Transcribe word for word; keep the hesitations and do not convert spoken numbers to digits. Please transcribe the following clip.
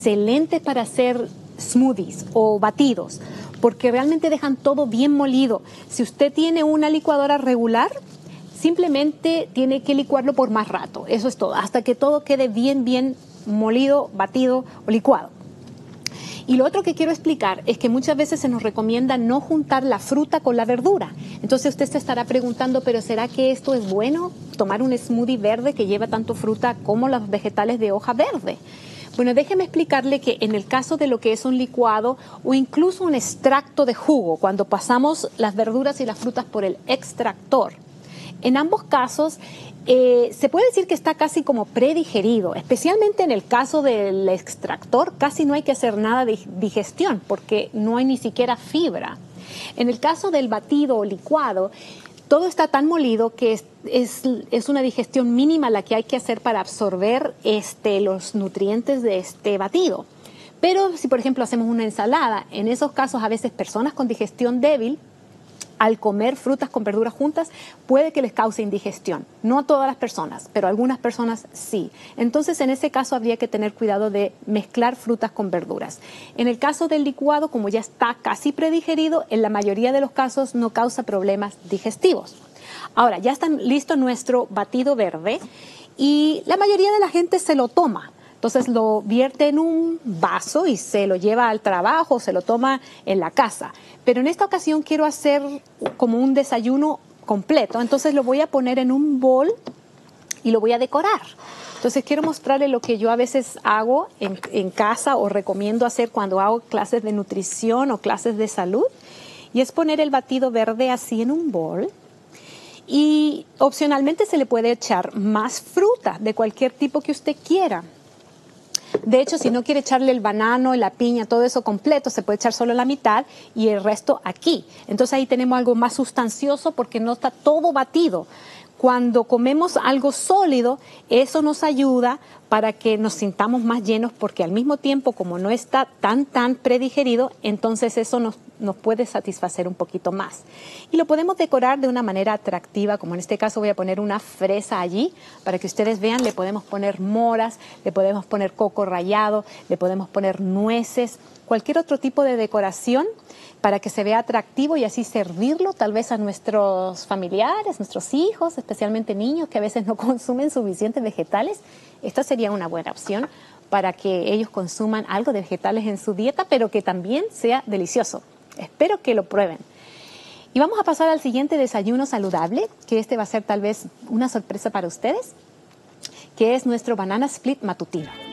excelentes para hacer smoothies o batidos, porque realmente dejan todo bien molido. Si usted tiene una licuadora regular, simplemente tiene que licuarlo por más rato. Eso es todo, hasta que todo quede bien, bien molido, batido o licuado. Y lo otro que quiero explicar es que muchas veces se nos recomienda no juntar la fruta con la verdura. Entonces usted se estará preguntando, ¿pero será que esto es bueno? Tomar un smoothie verde que lleva tanto fruta como los vegetales de hoja verde. Bueno, déjeme explicarle que en el caso de lo que es un licuado o incluso un extracto de jugo, cuando pasamos las verduras y las frutas por el extractor, en ambos casos eh, se puede decir que está casi como predigerido, especialmente en el caso del extractor, casi no hay que hacer nada de digestión porque no hay ni siquiera fibra. En el caso del batido o licuado, todo está tan molido que es, es, es una digestión mínima la que hay que hacer para absorber este, los nutrientes de este batido. Pero si, por ejemplo, hacemos una ensalada, en esos casos a veces personas con digestión débil, al comer frutas con verduras juntas, puede que les cause indigestión. No a todas las personas, pero a algunas personas sí. Entonces, en ese caso, habría que tener cuidado de mezclar frutas con verduras. En el caso del licuado, como ya está casi predigerido, en la mayoría de los casos no causa problemas digestivos. Ahora, ya está listo nuestro batido verde y la mayoría de la gente se lo toma. Entonces lo vierte en un vaso y se lo lleva al trabajo, se lo toma en la casa. Pero en esta ocasión quiero hacer como un desayuno completo. Entonces lo voy a poner en un bol y lo voy a decorar. Entonces quiero mostrarle lo que yo a veces hago en, en casa o recomiendo hacer cuando hago clases de nutrición o clases de salud. Y es poner el batido verde así en un bol. Y opcionalmente se le puede echar más fruta de cualquier tipo que usted quiera. De hecho, si no quiere echarle el banano, la piña, todo eso completo, se puede echar solo la mitad y el resto aquí. Entonces ahí tenemos algo más sustancioso porque no está todo batido. Cuando comemos algo sólido, eso nos ayuda para que nos sintamos más llenos porque al mismo tiempo, como no está tan, tan predigerido, entonces eso nos, nos puede satisfacer un poquito más. Y lo podemos decorar de una manera atractiva, como en este caso voy a poner una fresa allí, para que ustedes vean, le podemos poner moras, le podemos poner coco rallado, le podemos poner nueces, cualquier otro tipo de decoración para que se vea atractivo y así servirlo tal vez a nuestros familiares, nuestros hijos, especialmente niños que a veces no consumen suficientes vegetales. Esta sería una buena opción para que ellos consuman algo de vegetales en su dieta, pero que también sea delicioso. Espero que lo prueben. Y vamos a pasar al siguiente desayuno saludable, que este va a ser tal vez una sorpresa para ustedes, que es nuestro banana split matutino.